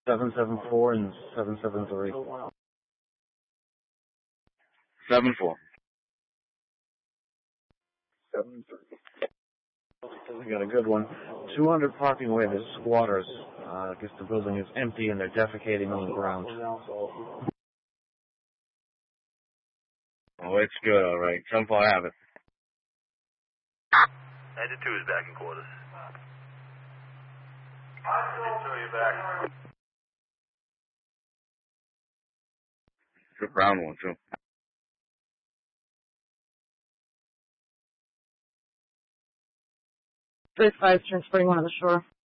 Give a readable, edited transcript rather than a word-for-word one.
774 and 773. 7-4. 7-3. We got a good one. 200 parking away. There's squatters. I guess the building is empty and they're defecating on the ground. Oh, it's good, alright. 7-4, I have it. Engine 2 is back in quarters. Engine 2, you're back. It's a brown one, too. Bridge 5 transferring one on the shore.